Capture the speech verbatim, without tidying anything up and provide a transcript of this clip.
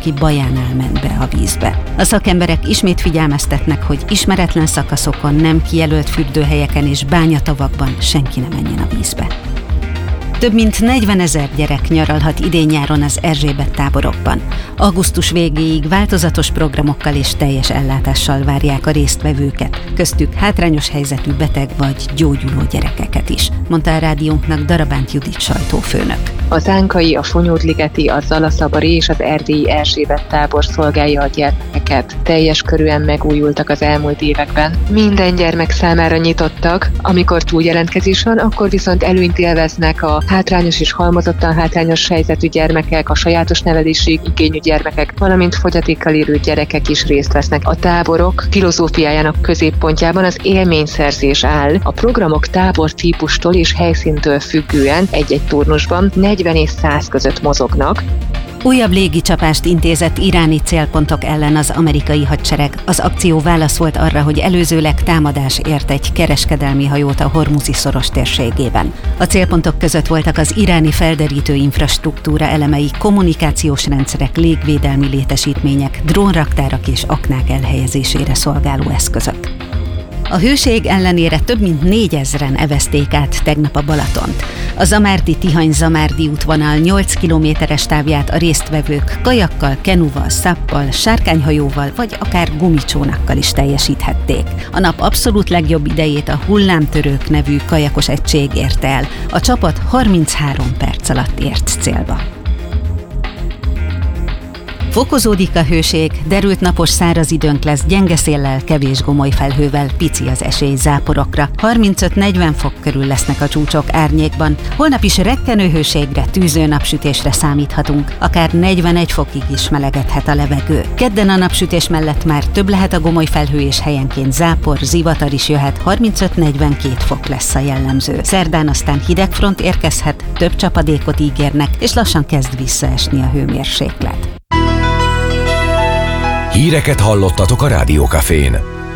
aki bajánál ment be a vízbe. A szakemberek ismét figyelmeztetnek, hogy ismeretlen szakaszokon, nem kijelölt fürdőhelyeken és bányatavakban senki ne menjen a vízbe. Több mint negyvenezer gyerek nyaralhat idén-nyáron az Erzsébet táborokban. Augusztus végéig változatos programokkal és teljes ellátással várják a résztvevőket, köztük hátrányos helyzetű beteg vagy gyógyuló gyerekeket is, mondta a rádiónknak Darabánt Judit sajtófőnök. Az ánkai, a Fonyódligeti, a Zalaszabari és az erdélyi Erzsébet tábor szolgálja a gyermekeket. Teljes körűen megújultak az elmúlt években. Minden gyermek számára nyitottak, amikor túljelentkezés van, akkor viszont előnyt élveznek a hátrányos és halmozottan hátrányos helyzetű gyermekek, a sajátos nevelési igényű gyermekek, valamint fogyatékkal élő gyerekek is részt vesznek. A táborok filozófiájának középpontjában az élményszerzés áll. A programok tábor típustól és helyszíntől függően egy-egy turnusban negyven és száz között mozognak. Újabb légicsapást intézett iráni célpontok ellen az amerikai hadsereg. Az akció válasz volt arra, hogy előzőleg támadás ért egy kereskedelmi hajót a Hormuzi szoros térségében. A célpontok között voltak az iráni felderítő infrastruktúra elemei, kommunikációs rendszerek, légvédelmi létesítmények, drónraktárak és aknák elhelyezésére szolgáló eszközök. A hőség ellenére több mint négyezren evezték át tegnap a Balatont. A Zamárdi-Tihany-Zamárdi útvonal nyolc kilométeres távját a résztvevők kajakkal, kenuval, szappal, sárkányhajóval vagy akár gumicsónakkal is teljesíthették. A nap abszolút legjobb idejét a Hullámtörők nevű kajakos egység érte el. A csapat harminchárom perc alatt ért célba. Fokozódik a hőség, derült napos száraz időnk lesz, gyenge széllel, kevés gomoly felhővel, pici az esély záporokra. harmincöt-negyven fok körül lesznek a csúcsok árnyékban. Holnap is rekkenő hőségre, tűző napsütésre számíthatunk, akár negyvenegy fokig is melegedhet a levegő. Kedden a napsütés mellett már több lehet a gomoly felhő és helyenként zápor, zivatar is jöhet, harmincöt-negyvenkét fok lesz a jellemző. Szerdán aztán hideg front érkezhet, több csapadékot ígérnek, és lassan kezd visszaesni a hőmérséklet. Híreket hallottatok a Rádiókafén.